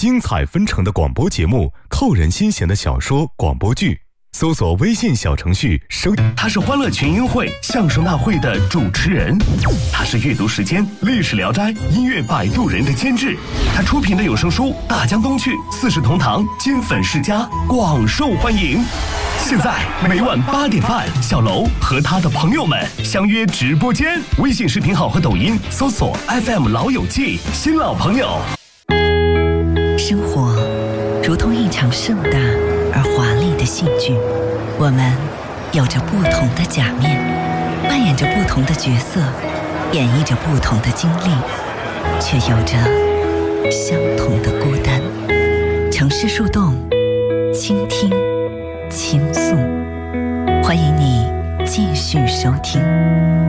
精彩纷呈的广播节目，扣人心弦的小说、广播剧。搜索微信小程序收。 他是欢乐群英会、相声大会的主持人，他是阅读时间、历史聊斋、音乐摆渡人的监制，他出品的有声书《大江东去》、《四世同堂》、金粉世家广受欢迎。现在每晚8点半，小楼和他的朋友们相约直播间，微信视频号和抖音搜索 FM 老友记，新老朋友。 生活如同一场盛大而华丽的戏剧，我们有着不同的假面，扮演着不同的角色，演绎着不同的经历，却有着相同的孤单。城市树洞，倾听，倾诉，欢迎你继续收听。